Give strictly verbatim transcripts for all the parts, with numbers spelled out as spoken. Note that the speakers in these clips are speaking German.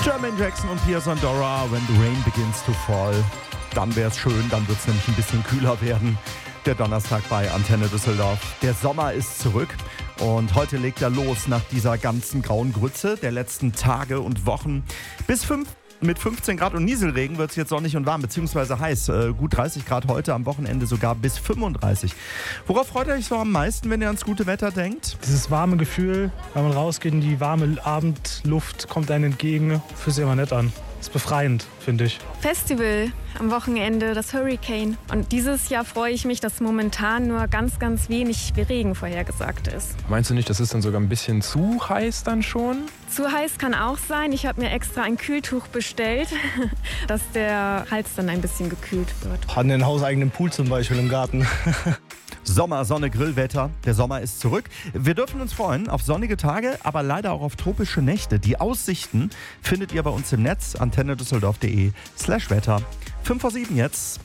Jermaine Jackson und Pia Sandora, When the Rain Begins to Fall. Dann wäre es schön, dann wird es nämlich ein bisschen kühler werden. Der Donnerstag bei Antenne Düsseldorf. Der Sommer ist zurück und heute legt er los nach dieser ganzen grauen Grütze der letzten Tage und Wochen. Bis fünf Mit fünfzehn Grad und Nieselregen wird es jetzt sonnig und warm, beziehungsweise heiß. Äh, gut dreißig Grad heute, am Wochenende sogar bis fünfunddreißig. Worauf freut ihr euch so am meisten, wenn ihr ans gute Wetter denkt? Dieses warme Gefühl, wenn man rausgeht in die warme Abendluft, kommt einem entgegen, fühlt sich immer nett an. Ist befreiend, finde ich. Festival am Wochenende, das Hurricane. Und dieses Jahr freue ich mich, dass momentan nur ganz, ganz wenig Regen vorhergesagt ist. Meinst du nicht, das ist dann sogar ein bisschen zu heiß dann schon? Zu heiß kann auch sein. Ich habe mir extra ein Kühltuch bestellt, dass der Hals dann ein bisschen gekühlt wird. Haben einen hauseigenen Pool zum Beispiel im Garten. Sommer, Sonne, Grillwetter. Der Sommer ist zurück. Wir dürfen uns freuen auf sonnige Tage, aber leider auch auf tropische Nächte. Die Aussichten findet ihr bei uns im Netz, antennedüsseldorf.de slash Wetter. fünf vor sieben jetzt.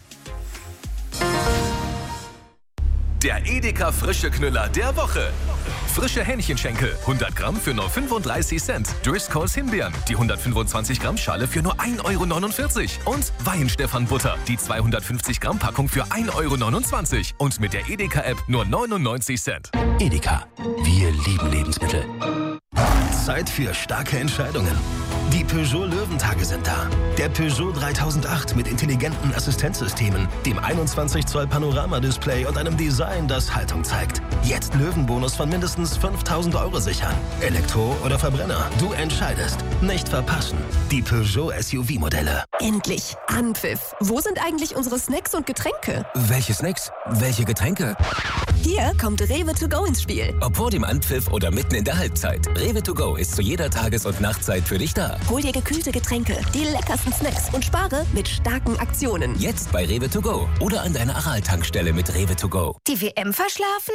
Der Edeka frische Knüller der Woche. Frische Hähnchenschenkel, hundert Gramm für nur fünfunddreißig Cent. Driscolls Himbeeren, die hundertfünfundzwanzig Gramm Schale für nur ein Euro neunundvierzig. Und Weihenstephan Butter, die zweihundertfünfzig Gramm Packung für ein Euro neunundzwanzig. Und mit der Edeka-App nur neunundneunzig Cent. Edeka, wir lieben Lebensmittel. Zeit für starke Entscheidungen. Die Peugeot Löwentage sind da. Der Peugeot dreitausendacht mit intelligenten Assistenzsystemen, dem einundzwanzig Zoll Panoramadisplay und einem Design, das Haltung zeigt. Jetzt Löwenbonus von mindestens fünftausend Euro sichern. Elektro oder Verbrenner, du entscheidest. Nicht verpassen. Die Peugeot S U V-Modelle. Endlich Anpfiff. Wo sind eigentlich unsere Snacks und Getränke? Welche Snacks? Welche Getränke? Hier kommt Rewe to go ins Spiel. Ob vor dem Anpfiff oder mitten in der Halbzeit. Rewe to go ist zu jeder Tages- und Nachtzeit für dich da. Hol dir gekühlte Getränke, die leckersten Snacks und spare mit starken Aktionen. Jetzt bei Rewe to go oder an deiner Aral-Tankstelle mit Rewe to go. Die W M verschlafen?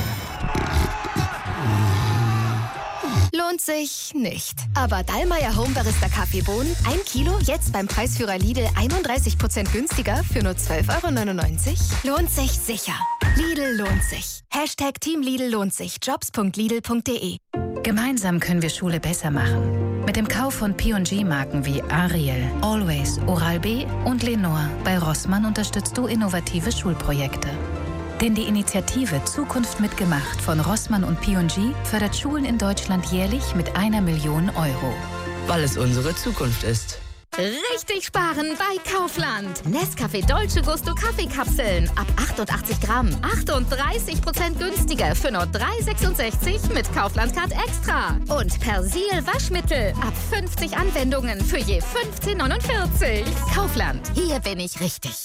Lohnt sich nicht. Aber Dallmayr Home Barista Kaffeebohnen, ein Kilo, jetzt beim Preisführer Lidl einunddreißig Prozent günstiger für nur zwölf Euro neunundneunzig. Lohnt sich sicher. Lidl lohnt sich. Hashtag Team Lidl lohnt sich. jobs punkt lidl punkt de. Gemeinsam können wir Schule besser machen. Mit dem Kauf von P und G-Marken wie Ariel, Always, Oral-B und Lenore bei Rossmann unterstützt du innovative Schulprojekte. Denn die Initiative Zukunft mitgemacht von Rossmann und P und G fördert Schulen in Deutschland jährlich mit einer Million Euro. Weil es unsere Zukunft ist. Richtig sparen bei Kaufland. Nescafé Dolce Gusto Kaffeekapseln ab achtundachtzig Gramm. achtunddreißig Prozent günstiger für nur drei Euro sechsundsechzig mit Kaufland Card Extra. Und Persil Waschmittel ab fünfzig Anwendungen für je fünfzehn Euro neunundvierzig. Kaufland, hier bin ich richtig.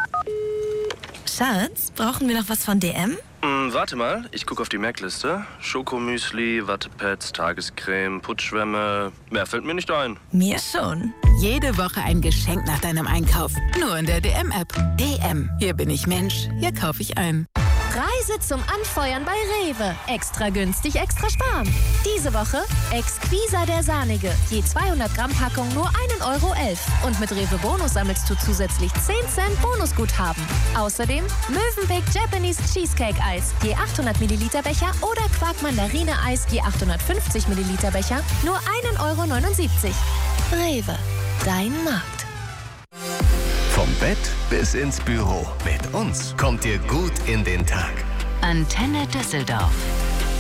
Schatz, brauchen wir noch was von D M? Mm, warte mal, ich gucke auf die Merkliste. Schokomüsli, Wattepads, Tagescreme, Putzschwämme. Mehr fällt mir nicht ein. Mir schon. Jede Woche ein Geschenk nach deinem Einkauf. Nur in der D M-App. D M. Hier bin ich Mensch. Hier kaufe ich ein. Preise zum Anfeuern bei Rewe. Extra günstig, extra sparen. Diese Woche Exquisa der Sahnige. Je zweihundert Gramm Packung nur ein Euro elf. Und mit Rewe Bonus sammelst du zusätzlich zehn Cent Bonusguthaben. Außerdem Mövenpick Japanese Cheesecake Eis. Je achthundert Milliliter Becher oder Quark Mandarine Eis. Je achthundertfünfzig Milliliter Becher. Nur ein Euro neunundsiebzig. Rewe. Dein Markt. Vom Bett bis ins Büro. Mit uns kommt ihr gut in den Tag. Antenne Düsseldorf.